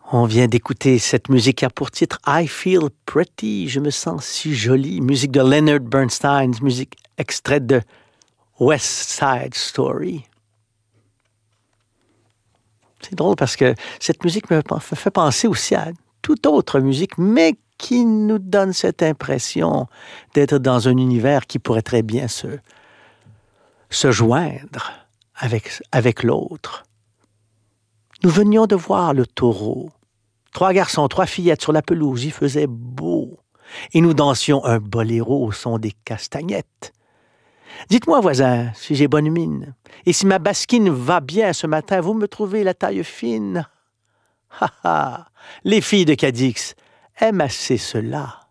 On vient d'écouter cette musique qui a pour titre I Feel Pretty, je me sens si jolie, musique de Leonard Bernstein, musique extraite de West Side Story. C'est drôle parce que cette musique me fait penser aussi à toute autre musique, mais qui nous donne cette impression d'être dans un univers qui pourrait très bien se joindre avec l'autre. Nous venions de voir le taureau. 3 garçons, 3 fillettes sur la pelouse, il faisait beau. Et nous dansions un boléro au son des castagnettes. Dites-moi, voisin, si j'ai bonne mine. Et si ma basquine va bien ce matin, vous me trouvez la taille fine. Ha ha, les filles de Cadix aiment assez cela.